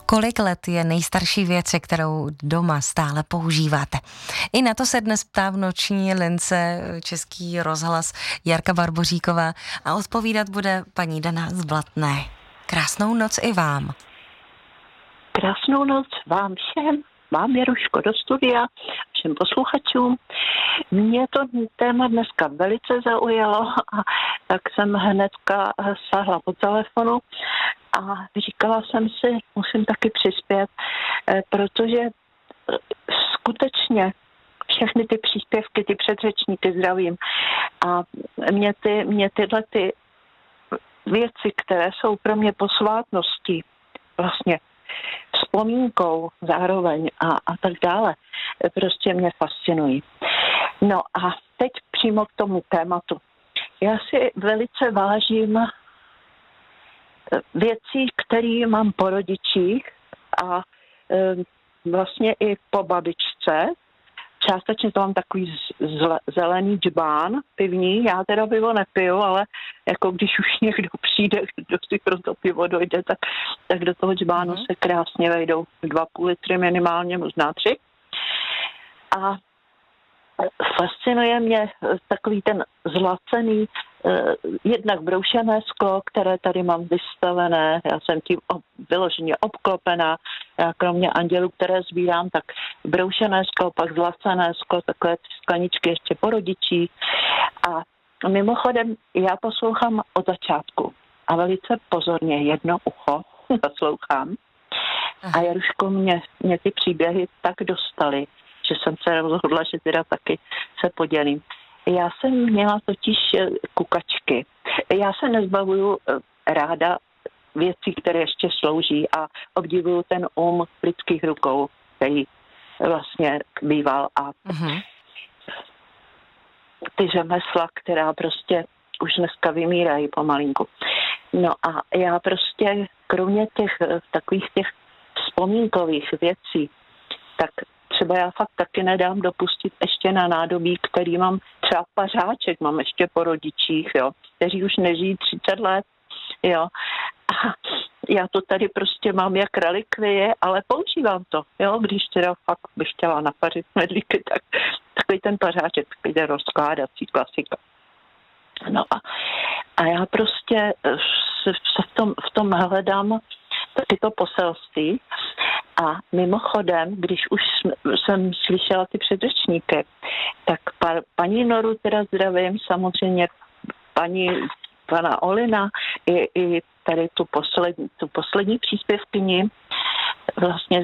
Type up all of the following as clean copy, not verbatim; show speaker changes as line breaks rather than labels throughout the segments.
Kolik let je nejstarší věc, kterou doma stále používáte? I na to se dnes ptá v noční lince Český rozhlas Jarka Barboříková a odpovídat bude paní Dana z Blatné. Krásnou noc i vám.
Krásnou noc vám všem. Mám Jaruško do studia, všem posluchačům. Mě to téma dneska velice zaujalo a tak jsem hnedka sáhla po telefonu a říkala jsem si, musím taky přispět, protože skutečně všechny ty příspěvky, ty předřečníky zdravím a mě tyhle ty věci, které jsou pro mě posvátností, vlastně vzpomínkou zároveň a tak dále, prostě mě fascinují. No a teď přímo k tomu tématu. Já si velice vážím věcí, které mám po rodičích a vlastně i po babičce. Částečně to mám takový zelený džbán pivní. Já teda pivo nepiju, ale jako když už někdo přijde, kdo si pro to pivo dojde, tak do toho džbánu se krásně vejdou 2,5 litry minimálně, možná 3. A fascinuje mě takový ten zlacený, jednak broušené sklo, které tady mám vystavené. Já jsem tím vyloženě obklopená. Já kromě andělů, které sbírám, tak broušené sklo, pak zlacené sklo, takové skleničky ještě po rodičích. A mimochodem já poslouchám od začátku a velice pozorně jedno ucho poslouchám. A Jaruško, mě ty příběhy tak dostaly, že jsem se rozhodla, že teda taky se podělím. Já jsem měla totiž kukačky. Já se nezbavuju ráda věcí, které ještě slouží a obdivuju ten lidských rukou, který vlastně býval a ty řemesla, která prostě už dneska vymírají pomalinku. No a já prostě kromě těch takových těch vzpomínkových věcí, tak třeba já fakt taky nedám dopustit ještě na nádobí, který mám třeba pařáček, mám ještě po rodičích, jo, kteří už nežijí 30 let, jo. A já to tady prostě mám jak relikvie, ale používám to, jo, když teda fakt bych chtěla napařit medlíky, tak takový ten pařáček jde rozkládací klasika. No a já prostě v tom hledám taky to poselství. A mimochodem, když už jsem slyšela ty předřečníky, tak paní Noru teda zdravím, samozřejmě pana Olina i tady tu poslední příspěvkyni vlastně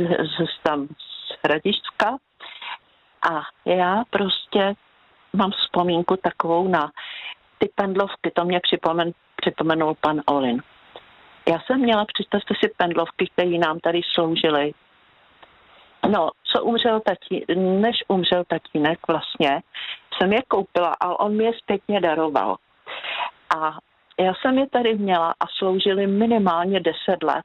z Hradišťska. A já prostě mám vzpomínku takovou na ty pendlovky, to mě připomenul pan Olin. Já jsem měla, představte si, pendlovky, které nám tady sloužily. No, než umřel tatínek vlastně, jsem je koupila a on mi je zpětně daroval. A já jsem je tady měla a sloužily minimálně 10 let.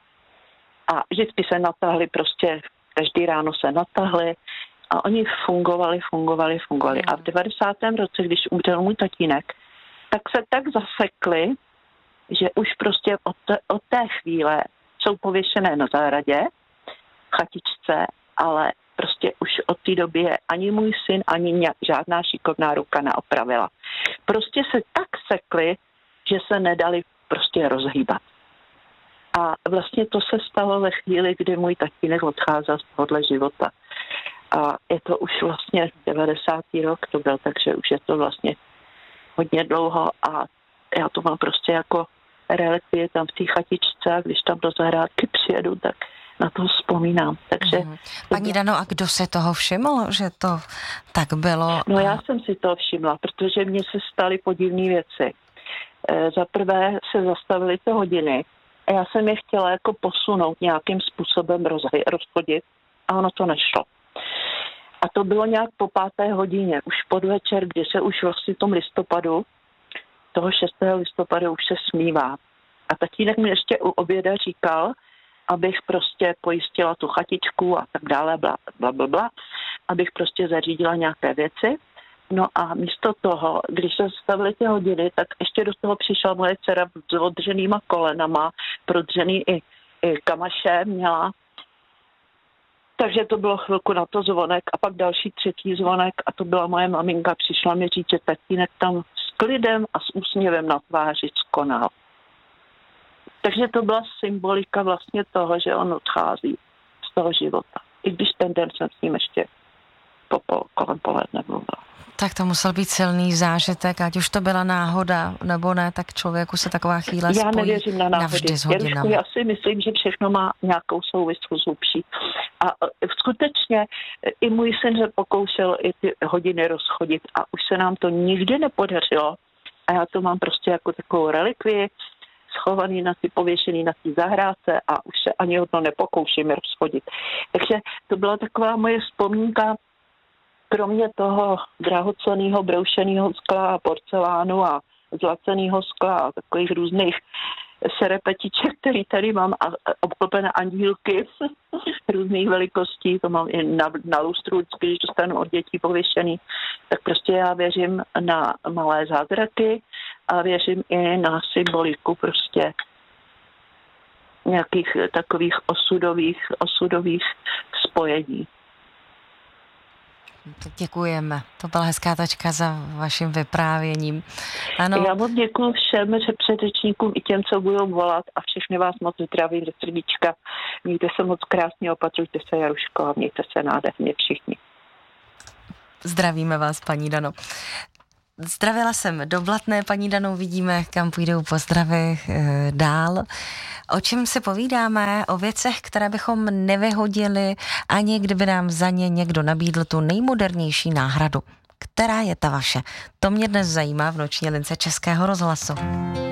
A vždycky se natahly, prostě každý ráno se natahly a oni fungovali. A v 90. roce, když umřel můj tatínek, tak se tak zasekli, že už prostě od té chvíle jsou pověšené na zahradě, chatičce, ale prostě už od té doby je ani můj syn, ani žádná šikovná ruka neopravila. Prostě se tak sekli, že se nedali prostě rozhýbat. A vlastně to se stalo ve chvíli, kdy můj tatínek odcházel z tohohle života. A je to už vlastně 90. rok to byl, takže už je to vlastně hodně dlouho a já to mám prostě jako relikvie tam v té chatičce a když tam do zahrádky přijedu, tak na to vzpomínám. Takže
Paní Dano, a kdo se toho všiml, že to tak bylo?
No já jsem si toho všimla, protože mně se staly podivné věci. Za prvé se zastavily ty hodiny a já jsem je chtěla jako posunout nějakým způsobem rozchodit a ono to nešlo. A to bylo nějak po 5. hodině, už podvečer, kdy se už vlastně v tom listopadu, toho 6. listopadu už se smívá. A tatínek mi ještě u oběda říkal, abych prostě pojistila tu chatičku a tak dále, bla, abych prostě zařídila nějaké věci. No a místo toho, když se zastavily ty hodiny, tak ještě do toho přišla moje dcera s odřenýma kolenama, prodřený i i kamaše měla. Takže to bylo chvilku na to zvonek a pak další třetí zvonek a to byla moje maminka. Přišla mi říct, že tatínek tam s klidem a s úsměvem na tváři skonal. Takže to byla symbolika vlastně toho, že on odchází z toho života. I když ten den jsem s ním ještě kolem poledne mluvila.
Tak to musel být silný zážitek, ať už to byla náhoda nebo ne, tak člověku se taková chvíle spojí.
Já nevěřím na náhody.
Navždy s hodinami.
Já si myslím, že všechno má nějakou souvislost hlubší. A skutečně i můj syn se pokoušel i ty hodiny rozchodit a už se nám to nikdy nepodařilo. A já to mám prostě jako takovou relikvii, schovaný pověšený na té zahrádce a už se ani o to nepokouším rozchodit. Takže to byla taková moje vzpomínka, kromě toho drahocenného broušeného skla a porcelánu a zlaceného skla a takových různých serepetiček, který tady mám a obklopené andílky různých velikostí, to mám i na lustru, když dostanu od dětí pověšený, tak prostě já věřím na malé zázraky a věřím i na symboliku prostě nějakých takových osudových spojení.
Děkujeme. To byla hezká tačka za vaším vyprávěním. Ano.
Já moc děkuji všem předřečníkům i těm, co budou volat a všechny vás moc zdravím ze srdíčka. Mějte se moc krásně, opatrujte se, Jaruško, a mějte se nádherně všichni.
Zdravíme vás, paní Dano. Zdravila jsem do Blatné, paní Dano, vidíme, kam půjdou pozdravy dál. O čem si povídáme? O věcech, které bychom nevyhodili, ani kdyby nám za ně někdo nabídl tu nejmodernější náhradu. Která je ta vaše? To mě dnes zajímá v noční lince Českého rozhlasu.